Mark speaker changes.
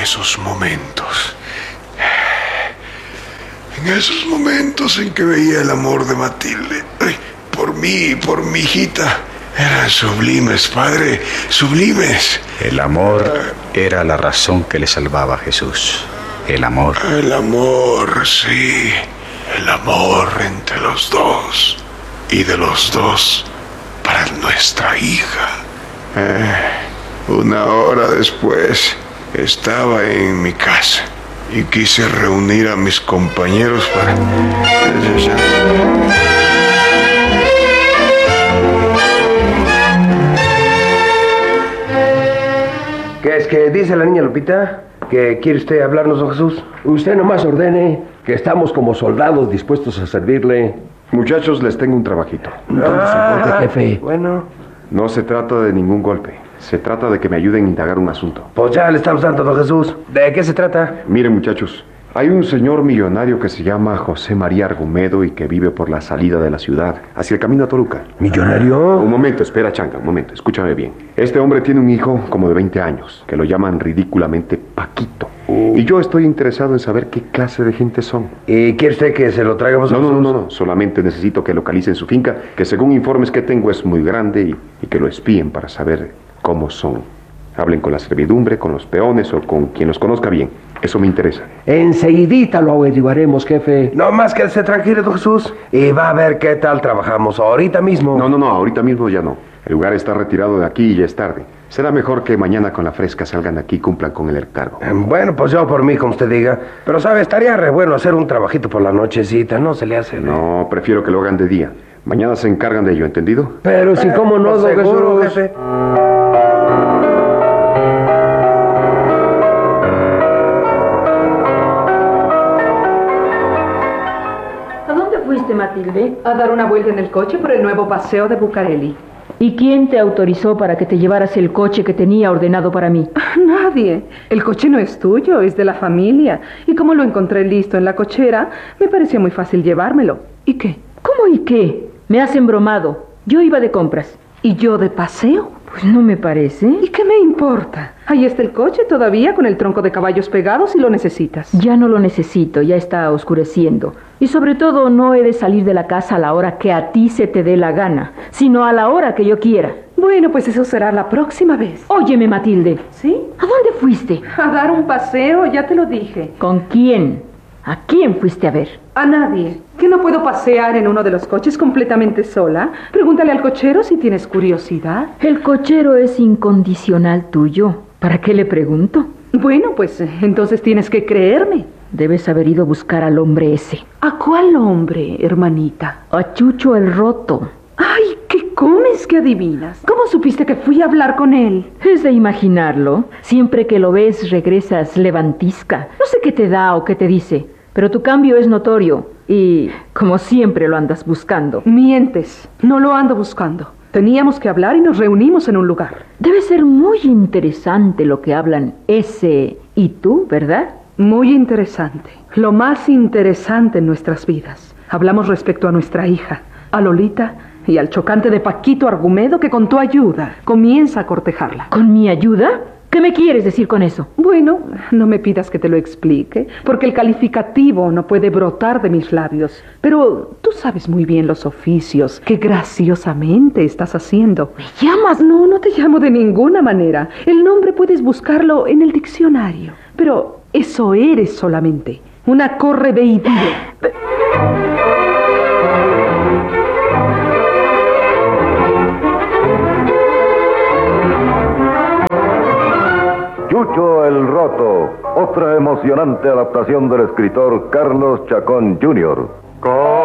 Speaker 1: esos momentos. En esos momentos en que veía el amor de Matilde, por mí y por mi hijita, eran sublimes, padre, sublimes.
Speaker 2: El amor era la razón que le salvaba a Jesús. El amor.
Speaker 1: El amor, sí. El amor entre los dos. Y de los dos para nuestra hija. Una hora después estaba en mi casa y quise reunir a mis compañeros para...
Speaker 3: ¿Qué es que dice la niña Lupita? ¿Que quiere usted hablarnos, don Jesús?
Speaker 4: Usted nomás ordene, que estamos como soldados dispuestos a servirle.
Speaker 5: Muchachos, les tengo un trabajito.
Speaker 4: Jefe.
Speaker 3: Bueno,
Speaker 5: No se trata de ningún golpe. Se trata de que me ayuden a indagar un asunto.
Speaker 3: pues ya le estamos dando, don Jesús. ¿De qué se trata?
Speaker 5: Miren, muchachos, hay un señor millonario que se llama José María Argumedo y que vive por la salida de la ciudad, hacia el camino a Toluca.
Speaker 3: ¿Millonario?
Speaker 5: Un momento, espera, Changa, un momento, escúchame bien. Este hombre tiene un hijo como de 20 años, que lo llaman ridículamente Paquito. Y yo estoy interesado en saber qué clase de gente son.
Speaker 3: ¿Y quiere usted que se lo traigamos, don Jesús?
Speaker 5: No, solamente necesito que localicen su finca, que según informes que tengo es muy grande y que lo espíen para saber cómo son. Hablen con la servidumbre, con los peones o con quien los conozca bien. Eso me interesa.
Speaker 4: Enseguidita lo averiguaremos, jefe.
Speaker 3: No más quédese tranquilo, don Jesús. Y va a ver qué tal trabajamos ahorita mismo.
Speaker 5: No, ahorita mismo ya no. El lugar está retirado de aquí y ya es tarde. Será mejor que mañana con la fresca salgan de aquí y cumplan con el encargo.
Speaker 3: Bueno, pues yo por mí, como usted diga. Pero, ¿sabe? Estaría re bueno hacer un trabajito por la nochecita. No se le hace.
Speaker 5: No, prefiero que lo hagan de día. Mañana se encargan de ello, ¿entendido?
Speaker 4: Pero si cómo no,
Speaker 3: Pues
Speaker 4: don
Speaker 3: seguro,
Speaker 4: Jesús.
Speaker 3: jefe.
Speaker 6: ¿A dónde fuiste, Matilde?
Speaker 7: A dar una vuelta en el coche por el nuevo paseo de Bucareli.
Speaker 6: ¿Y quién te autorizó para que te llevaras el coche que tenía ordenado para mí?
Speaker 7: Nadie. El coche no es tuyo, es de la familia. Y como lo encontré listo en la cochera, me pareció muy fácil llevármelo. ¿Y qué?
Speaker 6: ¿Cómo y qué? Me has embromado. Yo iba de compras.
Speaker 7: ¿Y yo de paseo?
Speaker 6: Pues no me parece.
Speaker 7: ¿Y qué me importa? Ahí está el coche todavía con el tronco de caballos pegado si lo necesitas.
Speaker 6: Ya no lo necesito, ya está oscureciendo. Y sobre todo no he de salir de la casa a la hora que a ti se te dé la gana, sino a la hora que yo quiera.
Speaker 7: Bueno, pues eso será la próxima vez.
Speaker 6: Óyeme, Matilde.
Speaker 7: ¿Sí?
Speaker 6: ¿A dónde fuiste?
Speaker 7: A dar un paseo, ya te lo dije.
Speaker 6: ¿Con quién? ¿A quién fuiste a ver?
Speaker 7: A nadie. ¿Que no puedo pasear en uno de los coches completamente sola? Pregúntale al cochero si tienes curiosidad.
Speaker 6: El cochero es incondicional tuyo. ¿Para qué le pregunto?
Speaker 7: Bueno, pues entonces tienes que creerme.
Speaker 6: Debes haber ido a buscar al hombre ese.
Speaker 7: ¿A cuál hombre, hermanita?
Speaker 6: A Chucho el Roto.
Speaker 7: ¡Ay, qué comes que adivinas! ¿Cómo supiste que fui a hablar con él?
Speaker 6: Es de imaginarlo. Siempre que lo ves regresas levantisca. No sé qué te da o qué te dice, pero tu cambio es notorio y, como siempre, lo andas buscando.
Speaker 7: Mientes. No lo ando buscando. Teníamos que hablar y nos reunimos en un lugar.
Speaker 6: Debe ser muy interesante lo que hablan ese y tú, ¿verdad?
Speaker 7: Muy interesante. Lo más interesante en nuestras vidas. Hablamos respecto a nuestra hija, a Lolita y al chocante de Paquito Argumedo que con tu ayuda comienza a cortejarla.
Speaker 6: ¿Con mi ayuda? ¿Qué me quieres decir con eso?
Speaker 7: Bueno, no me pidas que te lo explique, porque el calificativo no puede brotar de mis labios. Pero tú sabes muy bien los oficios que graciosamente estás haciendo.
Speaker 6: ¿Me llamas?
Speaker 7: No, no te llamo de ninguna manera. El nombre puedes buscarlo en el diccionario. Pero eso eres solamente, una correveidía.
Speaker 8: Chucho el Roto, otra emocionante adaptación del escritor Carlos Chacón Jr.